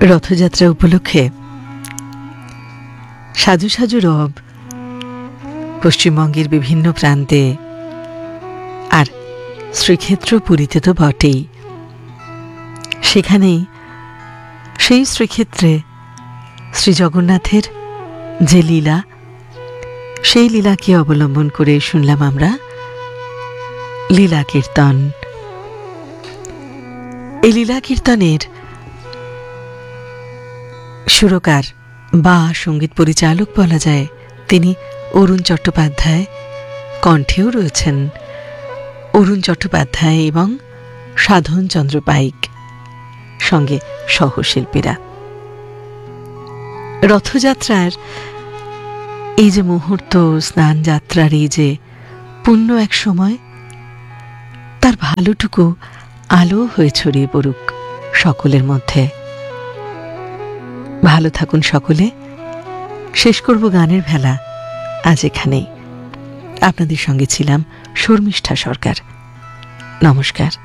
রথযাত্রা উপলক্ষে সাজু সাজু রব পশ্চিমবঙ্গের বিভিন্ন প্রান্তে আর শ্রীক্ষেত্র পুরীতে তো বটেই। সেখানেই সেই শ্রীক্ষেত্রে শ্রী জগন্নাথের যে লীলা, সেই লীলাকে অবলম্বন করে শুনলাম আমরা লীলা কীর্তন। এই লীলা কীর্তনের সুরকার বা সঙ্গীত পরিচালক বলা যায় তিনি অরুণ চট্টোপাধ্যায়। কণ্ঠেও রয়েছেন অরুণ চট্টোপাধ্যায় এবং সাধন চন্দ্র পাইক, সঙ্গে সহশিল্পীরা। রথযাত্রার এই যে মুহূর্ত, স্নান যাত্রার এই যে পুণ্য এক সময়, তার ভালোটুকু আলো হয়ে ছড়িয়ে পড়ুক সকলের মধ্যে। ভালো থাকুন সকলে। শেষ করব গানের ভেলা আজ এখানেই। আপনাদের সঙ্গে ছিলাম শর্মিষ্ঠা সরকার। নমস্কার।